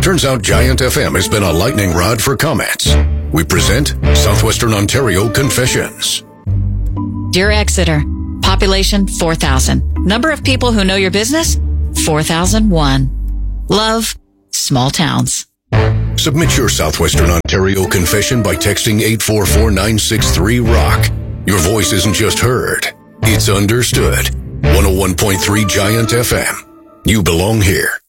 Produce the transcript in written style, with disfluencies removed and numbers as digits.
Turns out Giant FM has been a lightning rod for comments. We present Southwestern Ontario Confessions. Dear Exeter, population 4,000. Number of people who know your business? 4,001. Love, small towns. Submit your Southwestern Ontario confession by texting 844-963-ROCK. Your voice isn't just heard, it's understood. 101.3 Giant FM. You belong here.